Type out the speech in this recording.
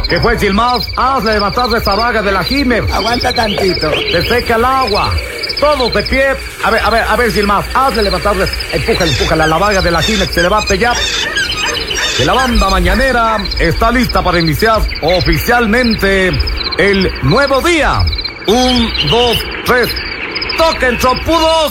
¿Qué fue, Gilmás? Hazle levantar de esa vaga de la Jimer. Aguanta tantito. Se seca el agua. Todos de pie. A ver, Gilmás. Hazle levantar. Empújale a la vaga de la Jimer. Se levante ya. Que la banda mañanera está lista para iniciar oficialmente el nuevo día. 1, 2, 3. ¡Toquen, trompudos!